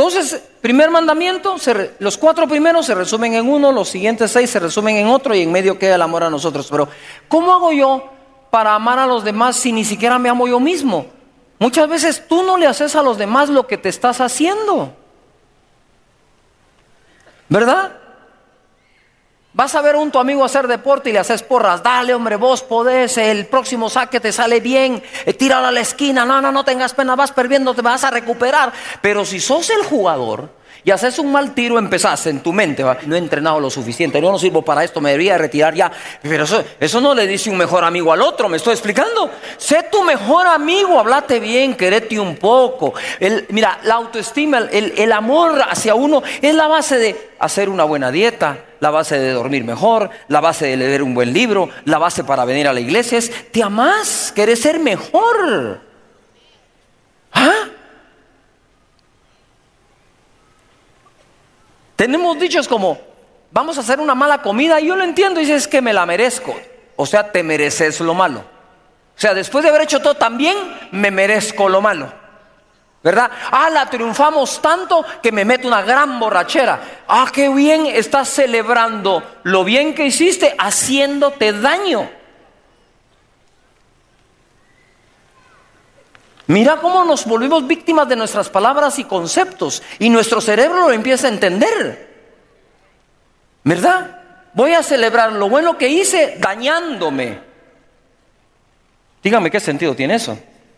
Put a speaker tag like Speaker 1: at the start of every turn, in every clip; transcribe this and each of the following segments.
Speaker 1: Entonces, primer mandamiento, los 4 primeros se resumen en uno, los siguientes 6 se resumen en otro y en medio queda el amor a nosotros. Pero, ¿cómo hago yo para amar a los demás si ni siquiera me amo yo mismo? Muchas veces tú no le haces a los demás lo que te estás haciendo, ¿verdad? Vas a ver a tu amigo hacer deporte y le haces porras. Dale, hombre, vos podés, el próximo saque te sale bien, tíralo a la esquina, no tengas pena, vas perdiendo, te vas a recuperar. Pero si sos el jugador y haces un mal tiro, empezás en tu mente, ¿va? No he entrenado lo suficiente, yo no sirvo para esto, me debería retirar ya. Pero eso no le dice un mejor amigo al otro, ¿me estoy explicando? Sé tu mejor amigo, hablate bien, querete un poco. Mira, la autoestima, el amor hacia uno es la base de hacer una buena dieta, la base de dormir mejor, la base de leer un buen libro, la base para venir a la iglesia es: te amás, querés ser mejor. ¿Ah? Tenemos dichos como: vamos a hacer una mala comida, y yo lo entiendo, y dices: es que me la merezco. O sea, te mereces lo malo. O sea, después de haber hecho todo también, me merezco lo malo, ¿verdad? La triunfamos tanto que me meto una gran borrachera. Qué bien, estás celebrando lo bien que hiciste haciéndote daño. Mira cómo nos volvimos víctimas de nuestras palabras y conceptos, y nuestro cerebro lo empieza a entender, ¿verdad? Voy a celebrar lo bueno que hice dañándome. Dígame, ¿qué sentido tiene eso?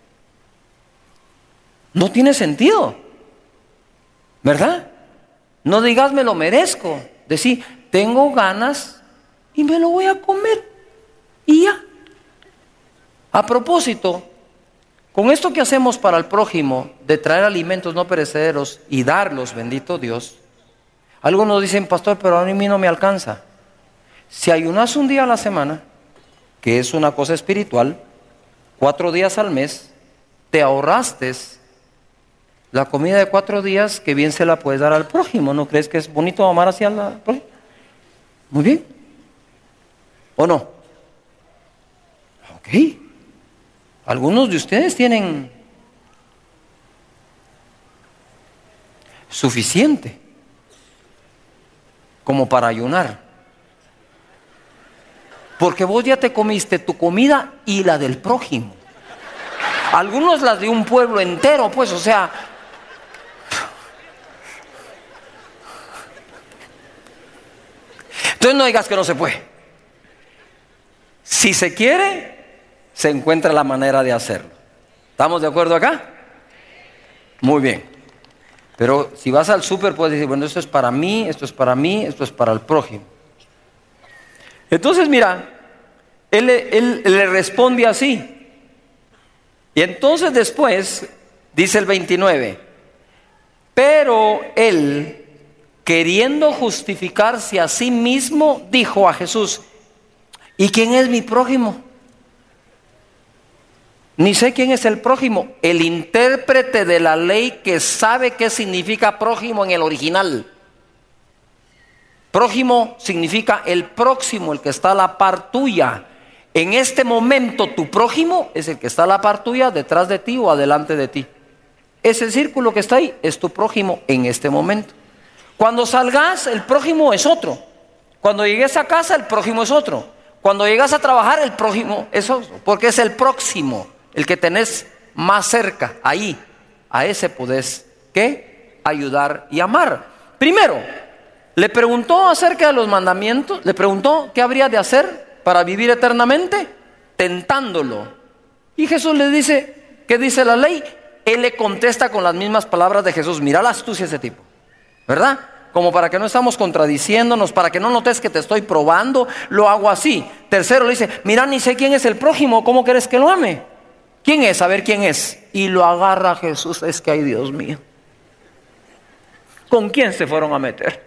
Speaker 1: No tiene sentido, ¿verdad? No digas me lo merezco. Decir, tengo ganas y me lo voy a comer y ya. A propósito, con esto que hacemos para el prójimo, de traer alimentos no perecederos y darlos, bendito Dios, algunos dicen: pastor, pero a mí no me alcanza. Si ayunas un día a la semana, que es una cosa espiritual, 4 días al mes, te ahorraste la comida de 4 días, que bien se la puedes dar al prójimo. ¿No crees que es bonito amar hacia el prójimo? Muy bien. ¿O no? Ok. Algunos de ustedes tienen suficiente como para ayunar, porque vos ya te comiste tu comida y la del prójimo. Algunos las de un pueblo entero, pues, o sea. Entonces no digas que no se puede. Si se quiere, se encuentra la manera de hacerlo. ¿Estamos de acuerdo acá? Muy bien. Pero si vas al súper, puedes decir: bueno, esto es para mí, esto es para mí, esto es para el prójimo. Entonces, mira, él le responde así. Y entonces después, dice el 29, pero él, queriendo justificarse a sí mismo, dijo a Jesús: ¿y quién es mi prójimo? Ni sé quién es el prójimo. El intérprete de la ley, que sabe qué significa prójimo en el original. Prójimo significa el próximo, el que está a la par tuya. En este momento tu prójimo es el que está a la par tuya, detrás de ti o adelante de ti. Ese círculo que está ahí es tu prójimo en este momento. Cuando salgas, el prójimo es otro. Cuando llegues a casa, el prójimo es otro. Cuando llegas a trabajar, el prójimo es otro, porque es el próximo, el que tenés más cerca, ahí. A ese podés, ¿qué? Ayudar y amar. Primero, le preguntó acerca de los mandamientos, le preguntó qué habría de hacer para vivir eternamente, tentándolo. Y Jesús le dice: ¿qué dice la ley? Él le contesta con las mismas palabras de Jesús. Mira la astucia de ese tipo, ¿verdad? Como para que no estamos contradiciéndonos, para que no notes que te estoy probando, lo hago así. Tercero, le dice: mira, ni sé quién es el prójimo, ¿cómo quieres que lo ame? ¿Quién es? A ver quién es. Y lo agarra Jesús. Es que, ay, Dios mío, ¿con quién se fueron a meter?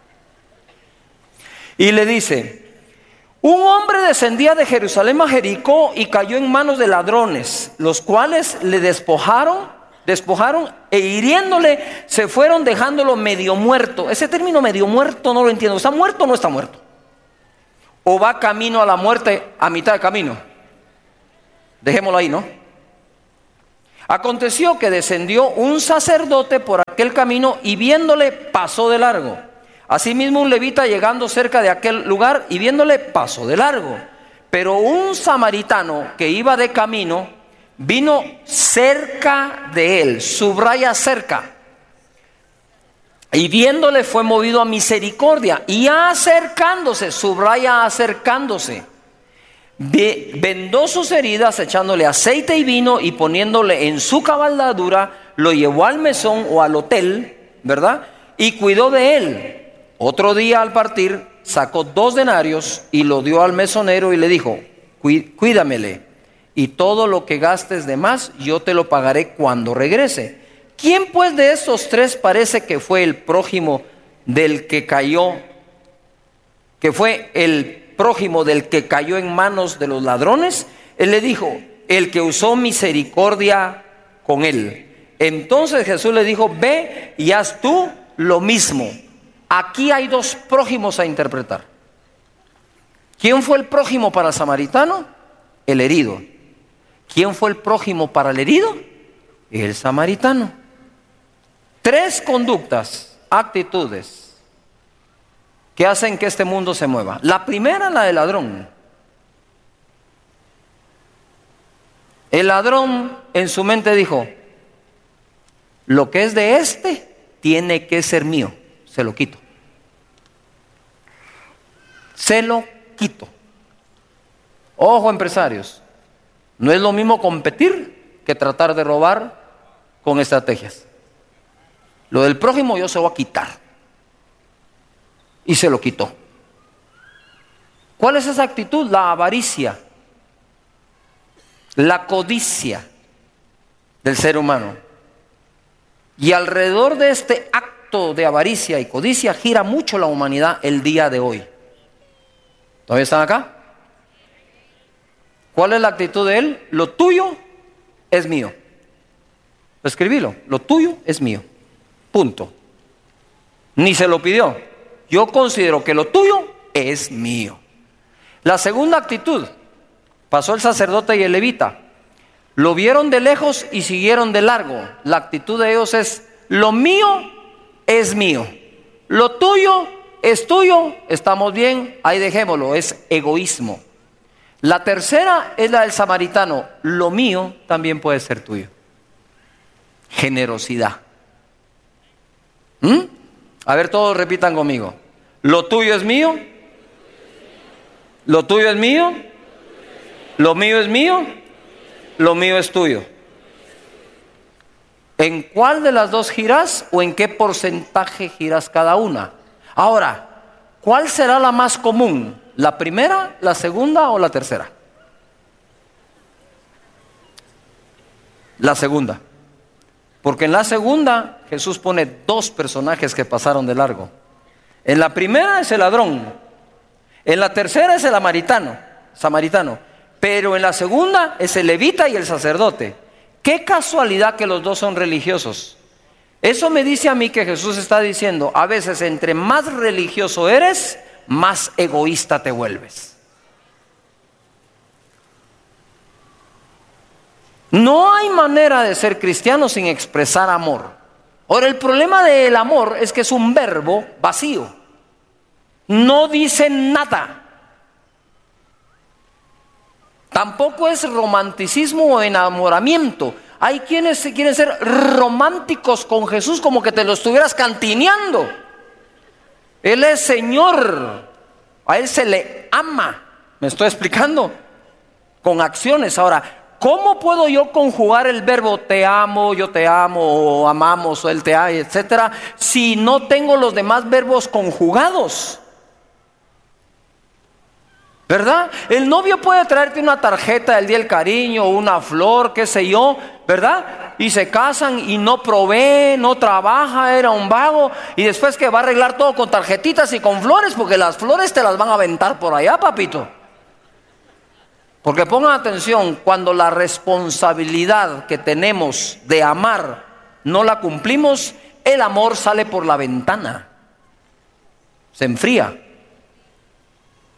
Speaker 1: Y le dice: un hombre descendía de Jerusalén a Jericó y cayó en manos de ladrones, los cuales le despojaron e hiriéndole se fueron, dejándolo medio muerto. Ese término medio muerto no lo entiendo. ¿Está muerto o no está muerto? ¿O va camino a la muerte a mitad de camino? Dejémoslo ahí, ¿no? Aconteció que descendió un sacerdote por aquel camino y viéndole pasó de largo. Asimismo un levita llegando cerca de aquel lugar y viéndole pasó de largo. Pero un samaritano que iba de camino vino cerca de él, subraya cerca, y viéndole fue movido a misericordia y acercándose, subraya acercándose, vendó sus heridas echándole aceite y vino y poniéndole en su cabalgadura, lo llevó al mesón o al hotel, ¿verdad? Y cuidó de él. Otro día al partir sacó 2 denarios y lo dio al mesonero y le dijo: cuídamele, y todo lo que gastes de más yo te lo pagaré cuando regrese. ¿Quién pues de estos 3 parece que fue el prójimo del que cayó, en manos de los ladrones? Él le dijo: el que usó misericordia con él. Entonces Jesús le dijo: ve y haz tú lo mismo. Aquí hay 2 prójimos a interpretar. ¿Quién fue el prójimo para el samaritano? El herido. ¿Quién fue el prójimo para el herido? El samaritano. 3 conductas, actitudes que hacen que este mundo se mueva. La primera, la del ladrón. El ladrón en su mente dijo: lo que es de este tiene que ser mío. Se lo quito. Se lo quito. Ojo, empresarios, no es lo mismo competir que tratar de robar con estrategias. Lo del prójimo yo se lo voy a quitar. Y se lo quitó. ¿Cuál es esa actitud? La avaricia, la codicia del ser humano. Y alrededor de este acto de avaricia y codicia gira mucho la humanidad el día de hoy. ¿Todavía están acá? ¿Cuál es la actitud de él? Lo tuyo es mío. Escribilo. Lo tuyo es mío. Punto. Ni se lo pidió. Yo considero que lo tuyo es mío. La segunda actitud. Pasó el sacerdote y el levita. Lo vieron de lejos y siguieron de largo. La actitud de ellos es: lo mío es mío. Lo tuyo es tuyo. Estamos bien, ahí dejémoslo. Es egoísmo. La tercera es la del samaritano. Lo mío también puede ser tuyo. Generosidad. A ver, todos repitan conmigo. Lo tuyo es mío. Lo tuyo es mío. Lo mío es mío. Lo mío es tuyo. ¿En cuál de las dos girás o en qué porcentaje girás cada una? Ahora, ¿cuál será la más común? ¿La primera, la segunda o la tercera? La segunda. Porque en la segunda Jesús pone 2 personajes que pasaron de largo. En la primera es el ladrón. En la tercera es el samaritano. Pero en la segunda es el levita y el sacerdote. Qué casualidad que los 2 son religiosos. Eso me dice a mí que Jesús está diciendo: a veces entre más religioso eres, más egoísta te vuelves. No hay manera de ser cristiano sin expresar amor. Ahora, el problema del amor es que es un verbo vacío. No dice nada. Tampoco es romanticismo o enamoramiento. Hay quienes quieren ser románticos con Jesús como que te lo estuvieras cantineando. Él es Señor. A Él se le ama. ¿Me estoy explicando? Con acciones. Ahora, ¿cómo puedo yo conjugar el verbo te amo, yo te amo, o amamos, o él te ama, etcétera, si no tengo los demás verbos conjugados? ¿Verdad? El novio puede traerte una tarjeta del día del cariño, o una flor, qué sé yo, ¿verdad? Y se casan y no provee, no trabaja, era un vago, y después que va a arreglar todo con tarjetitas y con flores, porque las flores te las van a aventar por allá, papito. Porque pongan atención, cuando la responsabilidad que tenemos de amar no la cumplimos, el amor sale por la ventana, se enfría.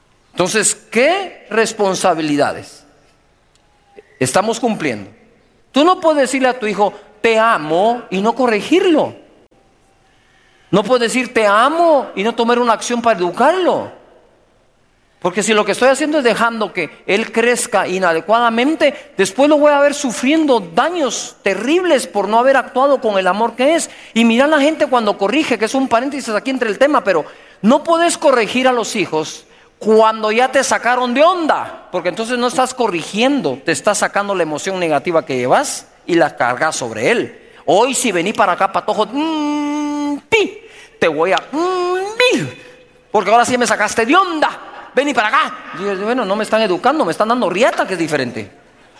Speaker 1: Entonces, ¿qué responsabilidades estamos cumpliendo? Tú no puedes decirle a tu hijo, te amo, y no corregirlo. No puedes decir, te amo, y no tomar una acción para educarlo. Porque si lo que estoy haciendo es dejando que él crezca inadecuadamente, después lo voy a ver sufriendo daños terribles por no haber actuado con el amor que es. Y mira la gente cuando corrige, que es un paréntesis aquí entre el tema, pero no puedes corregir a los hijos cuando ya te sacaron de onda, porque entonces no estás corrigiendo, te estás sacando la emoción negativa que llevas y la cargas sobre él. Hoy si vení para acá, patojo, te voy a porque ahora sí me sacaste de onda, vení para acá. Y yo, bueno, no me están educando, me están dando riata, que es diferente.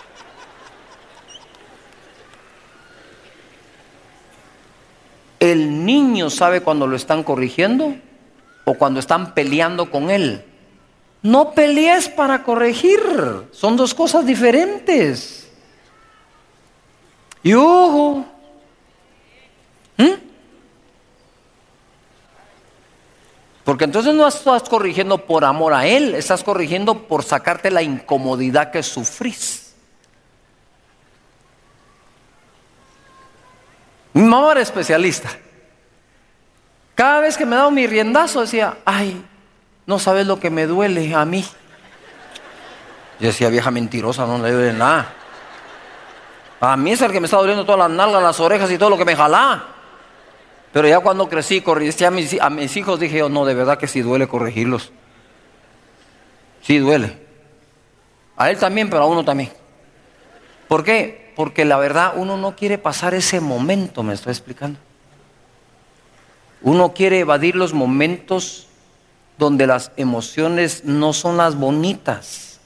Speaker 1: El niño sabe cuando lo están corrigiendo o cuando están peleando con él. No pelees para corregir, son dos cosas diferentes. Y ojo, porque entonces no estás corrigiendo por amor a él, estás corrigiendo por sacarte la incomodidad que sufrís. Mi mamá era especialista. Cada vez que me daba mi riendazo decía, ay, no sabes lo que me duele a mí. Yo decía, vieja mentirosa, no le duele nada. A mí es el que me está doliendo todas las nalgas, las orejas y todo lo que me jalá. Pero ya cuando crecí, corregí a mis hijos, dije yo, no, de verdad que sí duele corregirlos. Sí duele. A él también, pero a uno también. ¿Por qué? Porque la verdad uno no quiere pasar ese momento, me estoy explicando. Uno quiere evadir los momentos donde las emociones no son las bonitas.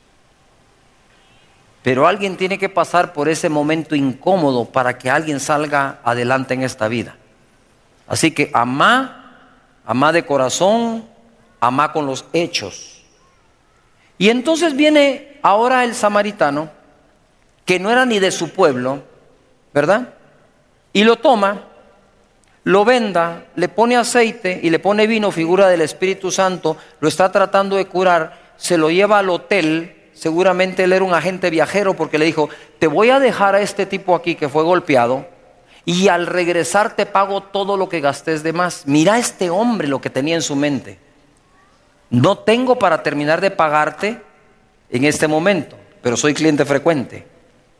Speaker 1: Pero alguien tiene que pasar por ese momento incómodo para que alguien salga adelante en esta vida. Así que amá de corazón, amá con los hechos. Y entonces viene ahora el samaritano, que no era ni de su pueblo, ¿verdad? Y lo toma, lo venda, le pone aceite y le pone vino, figura del Espíritu Santo, lo está tratando de curar, se lo lleva al hotel. Seguramente él era un agente viajero porque le dijo, te voy a dejar a este tipo aquí que fue golpeado y al regresar te pago todo lo que gastes de más. Mira a este hombre lo que tenía en su mente. No tengo para terminar de pagarte en este momento, pero soy cliente frecuente.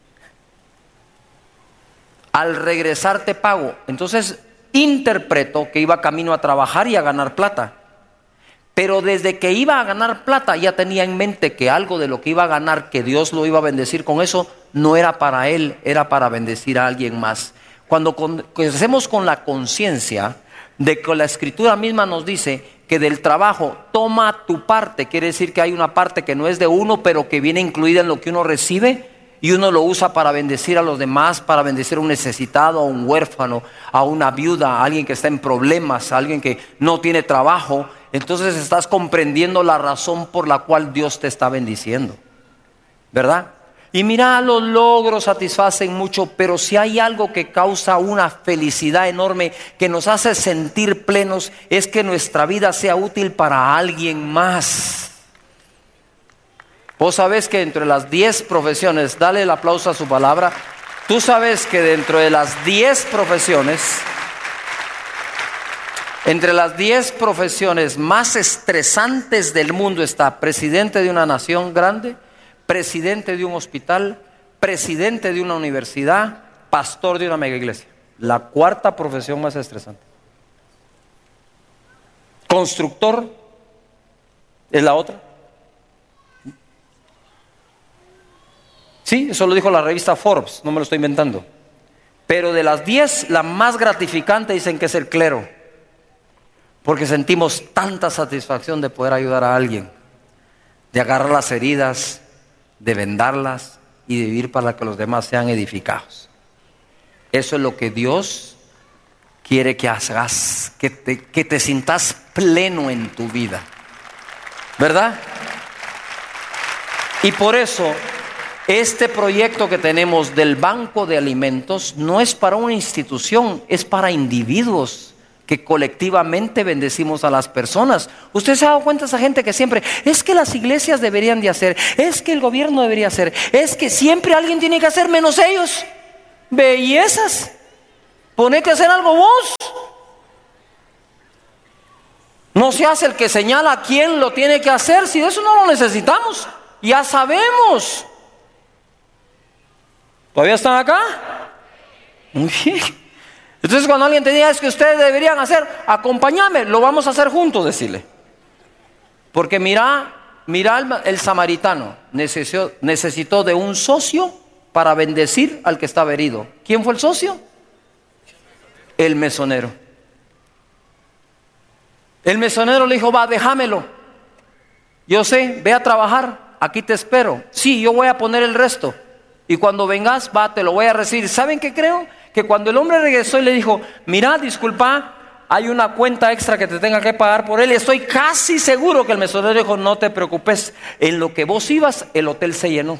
Speaker 1: Al regresar te pago. Entonces interpreto que iba camino a trabajar y a ganar plata. Pero desde que iba a ganar plata ya tenía en mente que algo de lo que iba a ganar, que Dios lo iba a bendecir con eso, no era para él, era para bendecir a alguien más. Cuando hacemos con la conciencia de que la Escritura misma nos dice que del trabajo toma tu parte, quiere decir que hay una parte que no es de uno, pero que viene incluida en lo que uno recibe, y uno lo usa para bendecir a los demás, para bendecir a un necesitado, a un huérfano, a una viuda, a alguien que está en problemas, a alguien que no tiene trabajo. Entonces estás comprendiendo la razón por la cual Dios te está bendiciendo, ¿verdad? Y mira, los logros satisfacen mucho, pero si hay algo que causa una felicidad enorme, que nos hace sentir plenos, es que nuestra vida sea útil para alguien más. Vos sabés que dentro de las 10 profesiones, dale el aplauso a su palabra, tú sabes que dentro de las 10 profesiones, entre las 10 profesiones más estresantes del mundo está presidente de una nación grande, presidente de un hospital, presidente de una universidad, pastor de una mega iglesia. La cuarta profesión más estresante. Constructor es la otra. Sí, eso lo dijo la revista Forbes, no me lo estoy inventando. Pero de las 10, la más gratificante dicen que es el clero. Porque sentimos tanta satisfacción de poder ayudar a alguien, de agarrar las heridas, de vendarlas y de vivir para que los demás sean edificados. Eso es lo que Dios quiere que hagas, que te sientas pleno en tu vida, ¿verdad? Y por eso este proyecto que tenemos del banco de alimentos no es para una institución, es para individuos, que colectivamente bendecimos a las personas. Usted se ha dado cuenta de esa gente que siempre, es que las iglesias deberían de hacer, es que el gobierno debería hacer, es que siempre alguien tiene que hacer menos ellos. Bellezas. Ponete a hacer algo vos. No seas el que señala a quién lo tiene que hacer, si de eso no lo necesitamos. Ya sabemos. ¿Todavía están acá? Muy bien. Entonces cuando alguien te diga es que ustedes deberían hacer, acompáñame, lo vamos a hacer juntos, decirle. Porque mira el samaritano necesitó de un socio para bendecir al que estaba herido. ¿Quién fue el socio? El mesonero. El mesonero le dijo, va, déjamelo. Yo sé, ve a trabajar, aquí te espero. Sí, yo voy a poner el resto. Y cuando vengas, va, te lo voy a recibir. ¿Saben qué creo? Que cuando el hombre regresó y le dijo, mira, disculpa, hay una cuenta extra que te tenga que pagar por él. Estoy casi seguro que el mesonero dijo, no te preocupes, en lo que vos ibas, el hotel se llenó.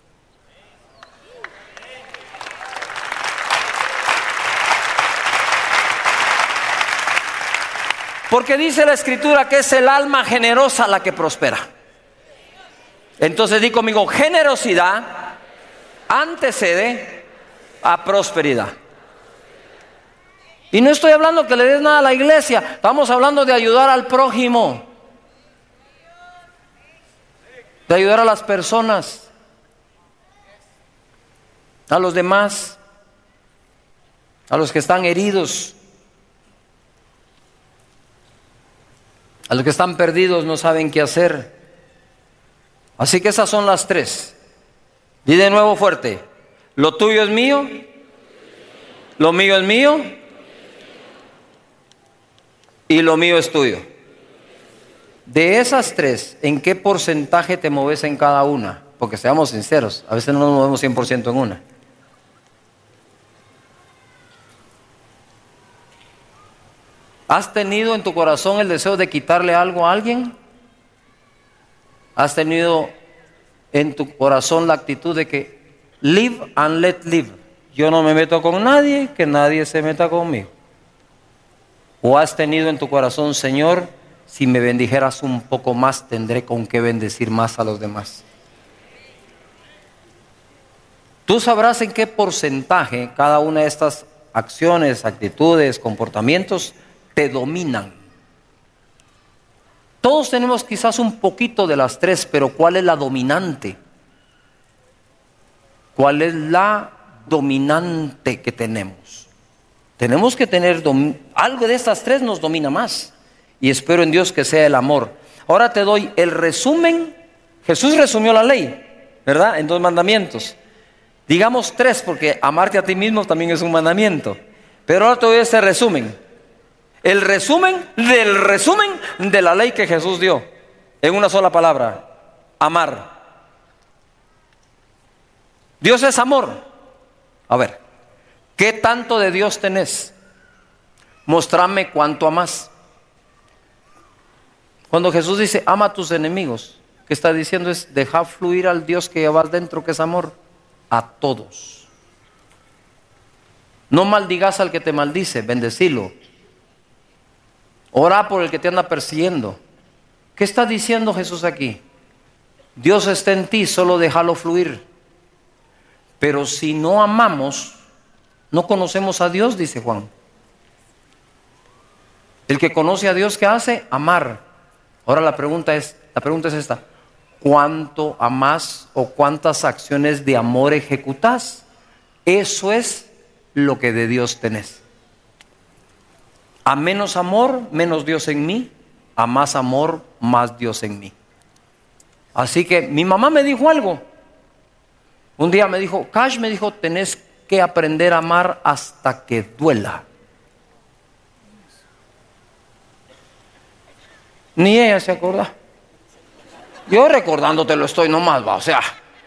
Speaker 1: Porque dice la Escritura que es el alma generosa la que prospera. Entonces di conmigo, generosidad antecede a prosperidad. Y no estoy hablando que le des nada a la iglesia, estamos hablando de ayudar al prójimo, de ayudar a las personas, a los demás, a los que están heridos, a los que están perdidos, no saben qué hacer. Así que esas son las tres. Di de nuevo fuerte, lo tuyo es mío, lo mío es mío y lo mío es tuyo. De esas tres, ¿en qué porcentaje te mueves en cada una? Porque seamos sinceros, a veces no nos movemos 100% en una. ¿Has tenido en tu corazón el deseo de quitarle algo a alguien? ¿Has tenido en tu corazón la actitud de que live and let live? Yo no me meto con nadie, que nadie se meta conmigo. ¿O has tenido en tu corazón, Señor, si me bendijeras un poco más, tendré con qué bendecir más a los demás? Tú sabrás en qué porcentaje cada una de estas acciones, actitudes, comportamientos te dominan. Todos tenemos quizás un poquito de las tres, pero ¿cuál es la dominante? ¿Cuál es la dominante que tenemos? Tenemos que tener algo de estas tres nos domina más. Y espero en Dios que sea el amor. Ahora te doy el resumen. Jesús resumió la ley, ¿verdad? En 2 mandamientos. Digamos 3 porque amarte a ti mismo también es un mandamiento. Pero ahora te doy este resumen. El resumen del resumen de la ley que Jesús dio. En una sola palabra. Amar. Dios es amor. A ver, ¿qué tanto de Dios tenés? Mostrame cuánto amás. Cuando Jesús dice, ama a tus enemigos, ¿qué está diciendo? Es dejar fluir al Dios que llevas dentro, que es amor, a todos. No maldigas al que te maldice, bendecilo. Ora por el que te anda persiguiendo. ¿Qué está diciendo Jesús aquí? Dios está en ti, solo déjalo fluir. Pero si no amamos, no conocemos a Dios, dice Juan. El que conoce a Dios, ¿qué hace? Amar. Ahora la pregunta es esta: ¿cuánto amás o cuántas acciones de amor ejecutás? Eso es lo que de Dios tenés. A menos amor, menos Dios en mí. A más amor, más Dios en mí. Así que mi mamá me dijo algo. Un día me dijo, Cash, me dijo, tenés que aprender a amar hasta que duela. Ni ella se acuerda. Yo recordándotelo estoy nomás, va, o sea.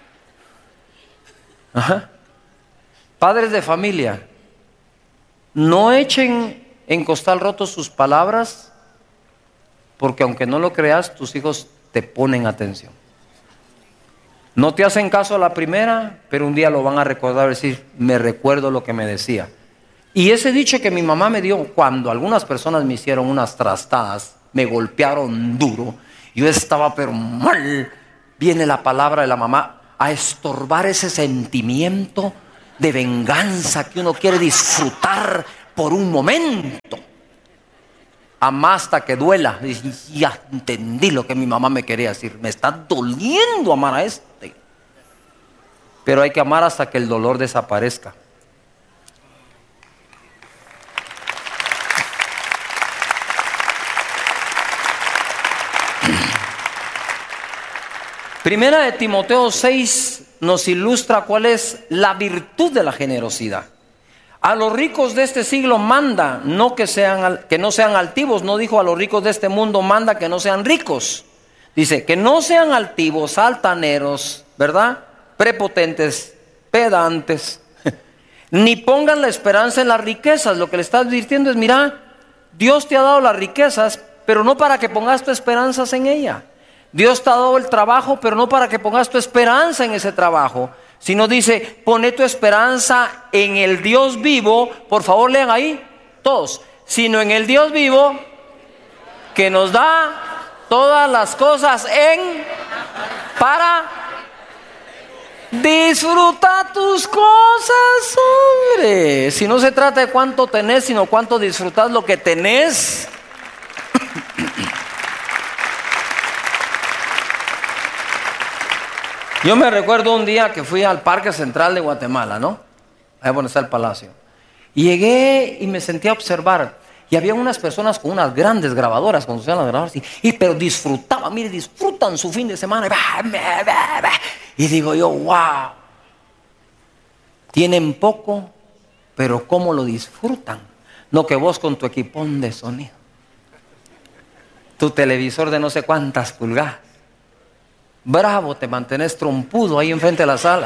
Speaker 1: Ajá. Padres de familia, no echen en costal roto sus palabras, porque aunque no lo creas, tus hijos te ponen atención. No te hacen caso a la primera, pero un día lo van a recordar y decir, me recuerdo lo que me decía. Y ese dicho que mi mamá me dio cuando algunas personas me hicieron unas trastadas, me golpearon duro, yo estaba pero mal. Viene la palabra de la mamá a estorbar ese sentimiento de venganza que uno quiere disfrutar por un momento. Amá hasta que duela. Y ya entendí lo que mi mamá me quería decir. Me está doliendo amar a este. Pero hay que amar hasta que el dolor desaparezca. Primera de Timoteo 6 nos ilustra cuál es la virtud de la generosidad. A los ricos de este siglo manda que no sean altivos. No dijo a los ricos de este mundo manda que no sean ricos. Dice que no sean altivos, altaneros, ¿verdad? Prepotentes, pedantes. Ni pongan la esperanza en las riquezas. Lo que le está advirtiendo es, mira, Dios te ha dado las riquezas, pero no para que pongas tu esperanzas en ella. Dios te ha dado el trabajo, pero no para que pongas tu esperanza en ese trabajo, sino dice, pone tu esperanza en el Dios vivo. Por favor, lean ahí, todos. Sino en el Dios vivo, que nos da todas las cosas para disfrutar tus cosas, hombre. Si no se trata de cuánto tenés, sino cuánto disfrutas lo que tenés. Yo me recuerdo un día que fui al Parque Central de Guatemala, ¿no? Ahí donde está el palacio. Y llegué y me senté a observar. Y había unas personas con unas grandes grabadoras, cuando se las grabadoras, pero disfrutaban, mire, disfrutan su fin de semana. Y digo yo, wow. Tienen poco, pero cómo lo disfrutan. No que vos con tu equipón de sonido, tu televisor de no sé cuántas pulgadas. Bravo, te mantenés trompudo ahí enfrente de la sala.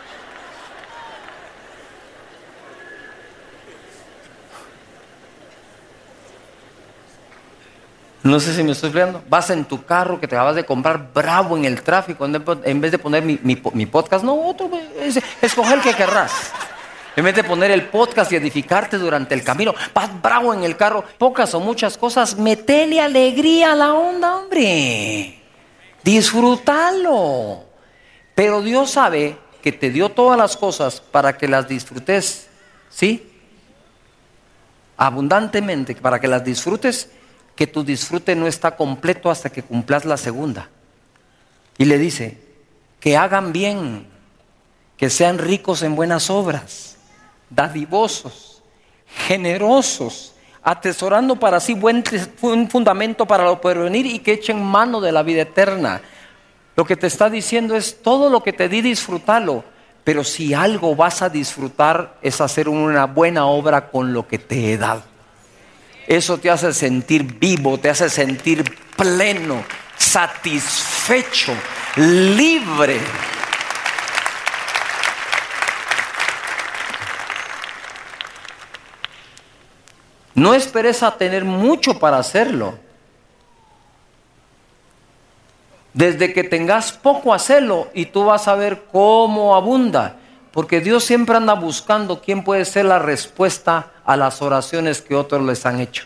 Speaker 1: No sé si me estoy explicando. Vas en tu carro que te acabas de comprar, bravo en el tráfico, en vez de poner mi podcast, no, otro, escoge el que querrás. En vez de poner el podcast y edificarte durante el camino, vas bravo en el carro, pocas o muchas cosas, metele alegría a la onda, hombre. Disfrútalo. Pero Dios sabe que te dio todas las cosas para que las disfrutes, ¿sí? Abundantemente, para que las disfrutes, que tu disfrute no está completo hasta que cumplas la segunda. Y le dice, que hagan bien, que sean ricos en buenas obras, dadivosos, generosos, atesorando para sí un fundamento para lo porvenir y que echen mano de la vida eterna. Lo que te está diciendo es, todo lo que te di, disfrútalo. Pero si algo vas a disfrutar es hacer una buena obra con lo que te he dado. Eso te hace sentir vivo, te hace sentir pleno, satisfecho, libre. No esperes a tener mucho para hacerlo. Desde que tengas poco, hacelo y tú vas a ver cómo abunda. Porque Dios siempre anda buscando quién puede ser la respuesta a las oraciones que otros les han hecho.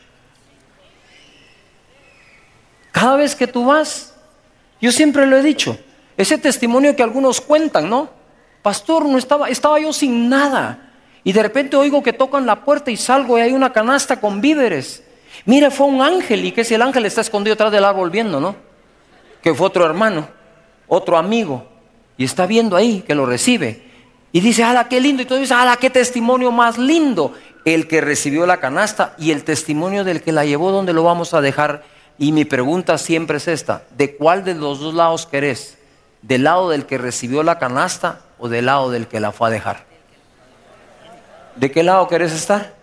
Speaker 1: Cada vez que tú vas, yo siempre lo he dicho, ese testimonio que algunos cuentan, ¿no? Pastor, no estaba yo sin nada. Y de repente oigo que tocan la puerta y salgo y hay una canasta con víveres. Mire, fue un ángel. ¿Y qué si el ángel está escondido atrás del árbol viendo, no? Que fue otro hermano, otro amigo. Y está viendo ahí que lo recibe. Y dice, ¡ala, qué lindo! Y todo dice, ¡ala, qué testimonio más lindo! El que recibió la canasta y el testimonio del que la llevó, ¿dónde lo vamos a dejar? Y mi pregunta siempre es esta, ¿de cuál de los dos lados querés? ¿Del lado del que recibió la canasta o del lado del que la fue a dejar? ¿De qué lado querés estar?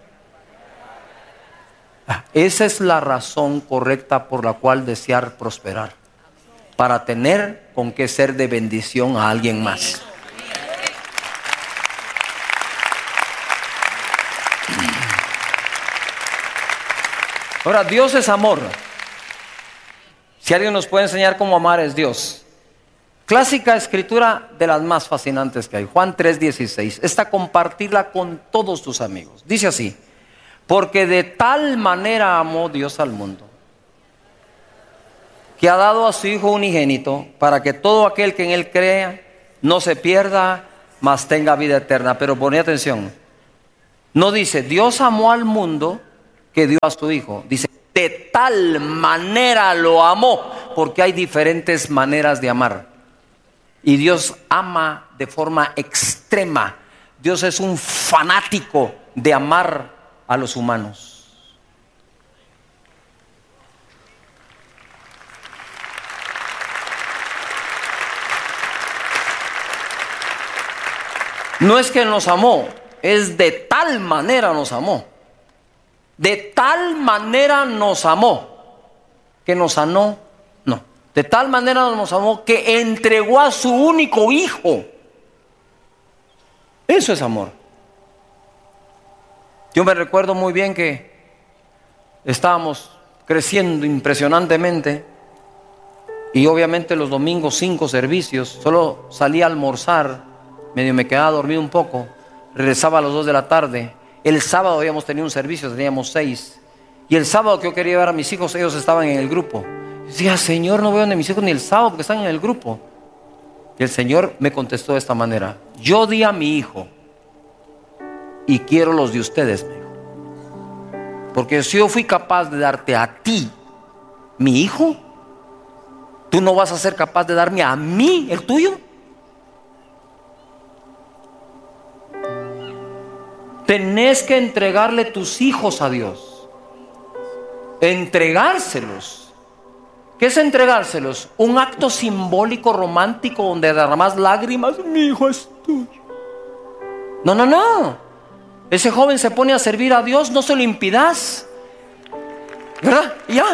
Speaker 1: Esa es la razón correcta por la cual desear prosperar. Para tener con qué ser de bendición a alguien más. Ahora, Dios es amor. Si alguien nos puede enseñar cómo amar, es Dios. Clásica escritura de las más fascinantes que hay. Juan 3:16. Esta compartirla con todos tus amigos. Dice así: porque de tal manera amó Dios al mundo, que ha dado a su Hijo unigénito, para que todo aquel que en Él crea no se pierda, mas tenga vida eterna. Pero poned atención, no dice Dios amó al mundo que dio a su Hijo. Dice de tal manera lo amó, porque hay diferentes maneras de amar. Y Dios ama de forma extrema. Dios es un fanático de amar a los humanos. No es que nos amó, es de tal manera nos amó. De tal manera nos amó que nos sanó. No, de tal manera nos amó que entregó a su único Hijo. Eso es amor. Yo me recuerdo muy bien que estábamos creciendo impresionantemente y obviamente los domingos 5 servicios, solo salía a almorzar, medio me quedaba dormido un poco, regresaba a las 2 de la tarde. El sábado habíamos tenido un servicio, teníamos 6. Y el sábado que yo quería ver a mis hijos, ellos estaban en el grupo. Decía, Señor, no veo ni a mis hijos ni el sábado porque están en el grupo. Y el Señor me contestó de esta manera: yo di a mi hijo y quiero los de ustedes, me dijo. Porque si yo fui capaz de darte a ti, mi hijo, ¿tú no vas a ser capaz de darme a mí, el tuyo? Tenés que entregarle tus hijos a Dios. Entregárselos. ¿Qué es entregárselos? Un acto simbólico romántico donde derramas lágrimas. Mi hijo es tuyo. No, no, no. Ese joven se pone a servir a Dios, no se lo impidas, ¿verdad? Y ya.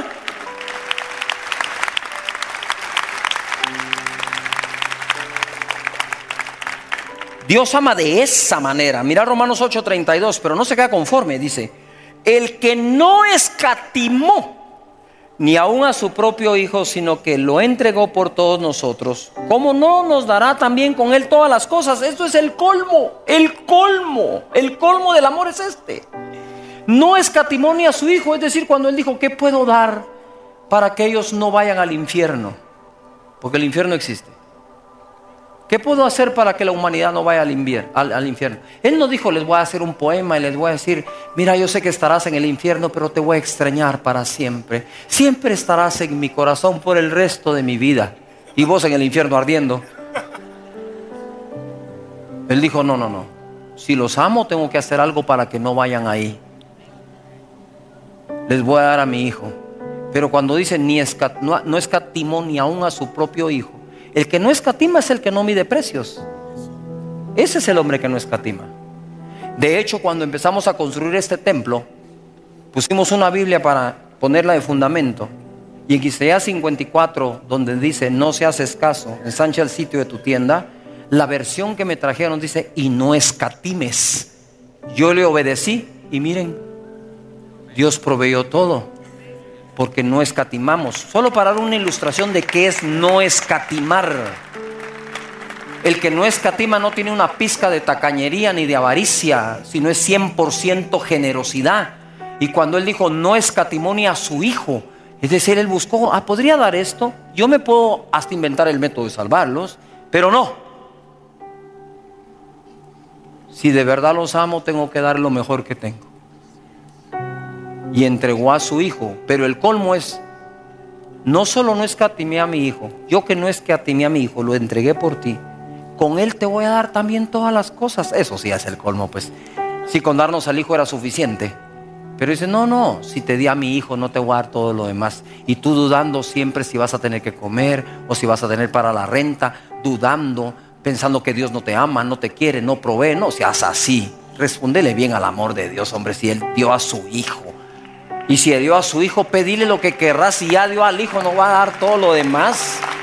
Speaker 1: Dios ama de esa manera. Mira Romanos 8:32, pero no se queda conforme. Dice: el que no escatimó ni aun a su propio Hijo, sino que lo entregó por todos nosotros, ¿cómo no nos dará también con Él todas las cosas? Esto es el colmo, el colmo del amor es este. No escatimó ni a su Hijo, es decir, cuando Él dijo, ¿qué puedo dar para que ellos no vayan al infierno? Porque el infierno existe. ¿Qué puedo hacer para que la humanidad no vaya al infierno? Él no dijo, les voy a hacer un poema y les voy a decir, mira, yo sé que estarás en el infierno, pero te voy a extrañar para siempre. Siempre estarás en mi corazón por el resto de mi vida. Y vos en el infierno ardiendo. Él dijo, no, no, no. Si los amo, tengo que hacer algo para que no vayan ahí. Les voy a dar a mi hijo. Pero cuando dice, no escatimó ni aún a su propio Hijo. El que no escatima es el que no mide precios. Ese es el hombre que no escatima. De hecho, cuando empezamos a construir este templo, pusimos una Biblia para ponerla de fundamento. Y en Isaías 54, donde dice, no seas escaso, ensancha el sitio de tu tienda, la versión que me trajeron dice, y no escatimes. Yo le obedecí y miren, Dios proveyó todo. Porque no escatimamos. Solo para dar una ilustración de qué es no escatimar. El que no escatima no tiene una pizca de tacañería ni de avaricia, sino es 100% generosidad. Y cuando Él dijo no escatimó ni a su Hijo, es decir, Él buscó, podría dar esto. Yo me puedo hasta inventar el método de salvarlos, pero no. Si de verdad los amo, tengo que dar lo mejor que tengo. Y entregó a su Hijo. Pero el colmo es, no solo no escatimé a mi Hijo, yo que no escatimé a mi Hijo, lo entregué por ti, con Él te voy a dar también todas las cosas. Eso sí es el colmo, pues. Si con darnos al Hijo era suficiente. Pero dice, no, no, si te di a mi Hijo no te voy a dar todo lo demás. Y tú dudando siempre si vas a tener que comer o si vas a tener para la renta, dudando, pensando que Dios no te ama, no te quiere, no provee. No seas así. Respóndele bien al amor de Dios, hombre, si Él dio a su Hijo. Y si dio a su Hijo, pedile lo que querrás. Si ya dio al Hijo, no va a dar todo lo demás.